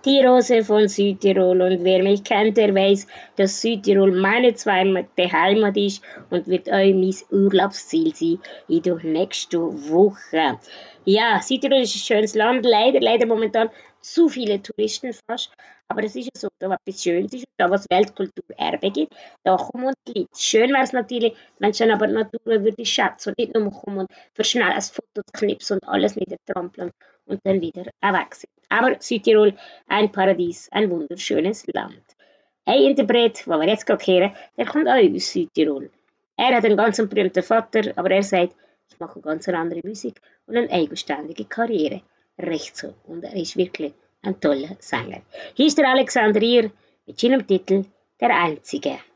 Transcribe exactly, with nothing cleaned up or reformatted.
die Rose von Südtirol. Und wer mich kennt, der weiß, dass Südtirol meine zweite Heimat ist und wird euch mein Urlaubsziel sein in der nächsten Woche. Ja, Südtirol ist ein schönes Land, leider, leider momentan zu viele Touristen fast. Aber es ist ja so, da was etwas Schönes ist, da was Weltkulturerbe gibt, da kommen und die Leute. Schön wäre es natürlich, wenn schon aber die Natur würde schätzen und nicht nur kommen und für schnell ein Foto zu knipsen und alles niedertrampeln und dann wieder weg sind. Aber Südtirol, ein Paradies, ein wunderschönes Land. Ein Interpret, den wir jetzt gerade hören, der kommt auch aus Südtirol. Er hat einen ganz berühmten Vater, aber er sagt, ich mache ganz andere Musik und eine eigenständige Karriere. Recht so. Und er ist wirklich ein toller Sänger. Hier ist der Alexander Ihr mit seinem Titel Der Einzige.